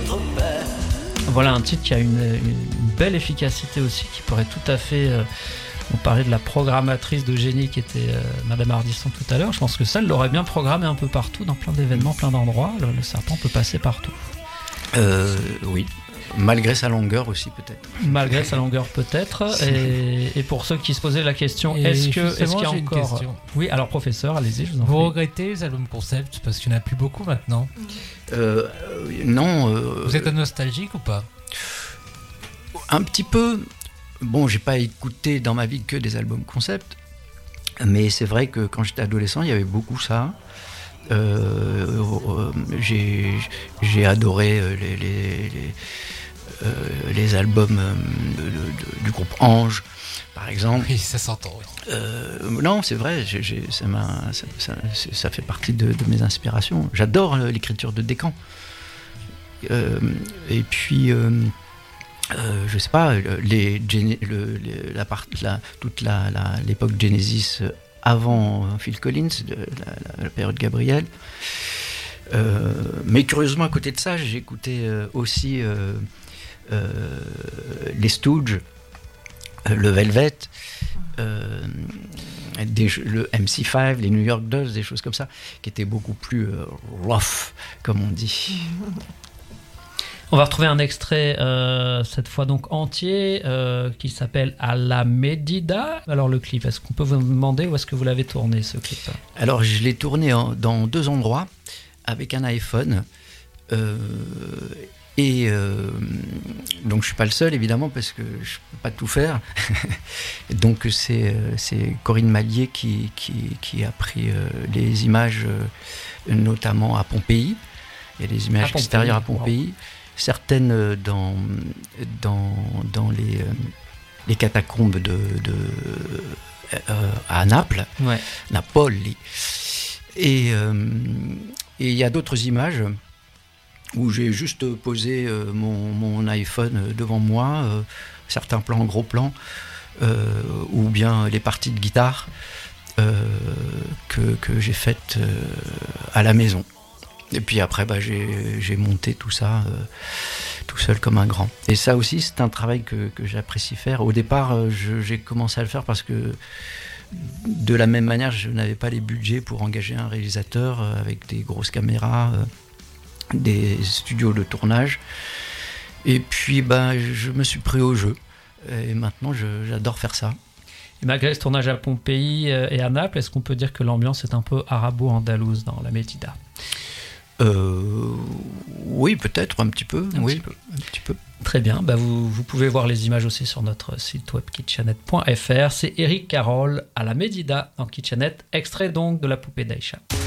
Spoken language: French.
Voilà un titre qui a une belle efficacité aussi, qui pourrait tout à fait... on parlait de la programmatrice de génie qui était Madame Ardisson tout à l'heure. Je pense que ça, elle l'aurait bien programmé un peu partout, dans plein d'événements, plein d'endroits. Le serpent peut passer partout. Oui. Malgré sa longueur aussi, peut-être. Malgré sa longueur, peut-être. Et pour ceux qui se posaient la question, est-ce qu'il y a encore... Oui, alors professeur, allez-y, je vous en prie. Vous regrettez les albums concept parce qu'il n'y en a plus beaucoup maintenant? Non. Vous êtes nostalgique ou pas? Un petit peu. Bon, j'ai pas écouté dans ma vie que des albums concept, mais c'est vrai que quand j'étais adolescent, il y avait beaucoup ça. J'ai adoré les albums du groupe Ange, par exemple. Oui, ça s'entend. Oui. Non, c'est vrai, ça fait partie de mes inspirations. J'adore l'écriture de Descamps. Et puis, je sais pas, toute l'époque Genesis avant Phil Collins, la période Gabriel. Mais curieusement, à côté de ça, j'ai écouté aussi les Stooges, le Velvet, le MC5, les New York Dolls, des choses comme ça, qui étaient beaucoup plus rough, comme on dit. On va retrouver un extrait, cette fois donc entier, qui s'appelle À la Medida. Alors le clip, est-ce qu'on peut vous demander où est-ce que vous l'avez tourné, ce clip? Alors je l'ai tourné dans 2 endroits, avec un iPhone. Donc je suis pas le seul, évidemment, parce que je peux pas tout faire. Donc c'est Corinne Mallier qui a pris les images, notamment à Pompéi. Il y a des images extérieures à Pompéi. Wow. Certaines dans les catacombes à Naples, ouais. Napoli. Et il y a d'autres images où j'ai juste posé mon iPhone devant moi, certains plans, gros plans, ou bien les parties de guitare que j'ai faites à la maison. Et puis après, j'ai monté tout ça tout seul comme un grand. Et ça aussi, c'est un travail que j'apprécie faire. Au départ, j'ai commencé à le faire parce que, de la même manière, je n'avais pas les budgets pour engager un réalisateur avec des grosses caméras, des studios de tournage. Et puis, je me suis pris au jeu. Et maintenant, j'adore faire ça. Et malgré ce tournage à Pompéi et à Naples, est-ce qu'on peut dire que l'ambiance est un peu arabo-andalouse dans la Medida? Oui, peut-être, un petit peu. Un petit peu. Très bien, vous pouvez voir les images aussi sur notre site web kitchenette.fr. C'est Eric Carroll à la Medida dans Kitchenette, extrait donc de La Poupée d'Aïcha.